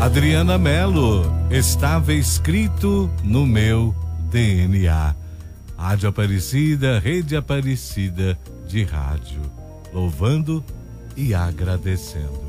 Adriana Mello, estava escrito no meu DNA. Rádio Aparecida, Rede Aparecida de rádio, louvando e agradecendo.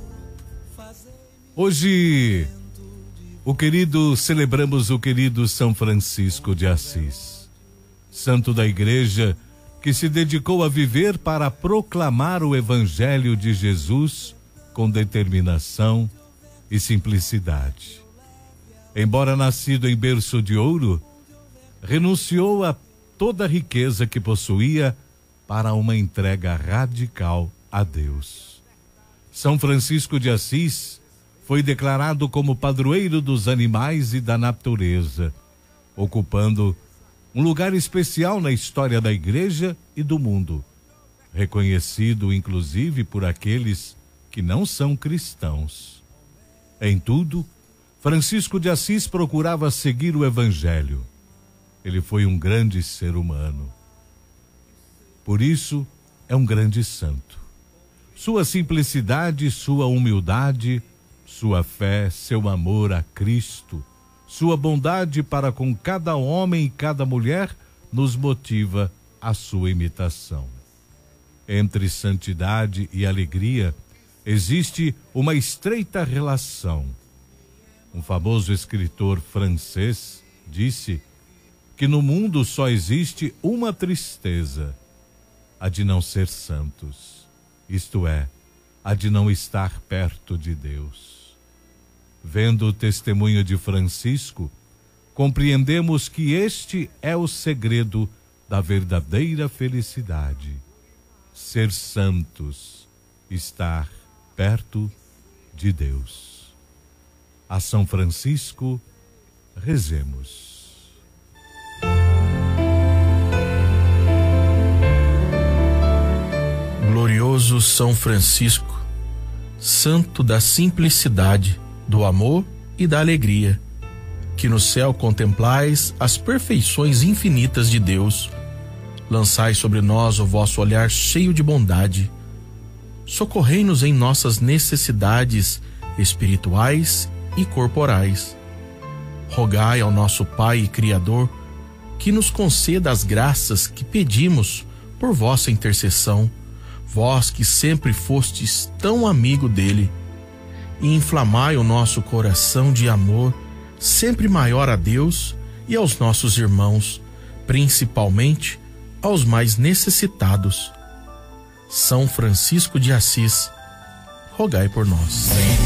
Hoje, celebramos o querido São Francisco de Assis, santo da Igreja que se dedicou a viver para proclamar o Evangelho de Jesus com determinação e simplicidade. Embora nascido em berço de ouro, renunciou a toda a riqueza que possuía para uma entrega radical a Deus. São Francisco de Assis foi declarado como padroeiro dos animais e da natureza, ocupando um lugar especial na história da Igreja e do mundo, reconhecido inclusive por aqueles que não são cristãos. Em tudo, Francisco de Assis procurava seguir o Evangelho. Ele foi um grande ser humano. Por isso, é um grande santo. Sua simplicidade, sua humildade, sua fé, seu amor a Cristo, sua bondade para com cada homem e cada mulher nos motiva à sua imitação. Entre santidade e alegria, existe uma estreita relação. Um famoso escritor francês disse que no mundo só existe uma tristeza, a de não ser santos, isto é, a de não estar perto de Deus. Vendo o testemunho de Francisco, compreendemos que este é o segredo da verdadeira felicidade: ser santos, estar perto de Deus. A São Francisco, rezemos. Glorioso São Francisco, santo da simplicidade, do amor e da alegria, que no céu contemplais as perfeições infinitas de Deus, lançai sobre nós o vosso olhar cheio de bondade. Socorrei-nos em nossas necessidades espirituais e corporais. Rogai ao nosso Pai e Criador que nos conceda as graças que pedimos por vossa intercessão, vós que sempre fostes tão amigo dele, e inflamai o nosso coração de amor sempre maior a Deus e aos nossos irmãos, principalmente aos mais necessitados. São Francisco de Assis, rogai por nós.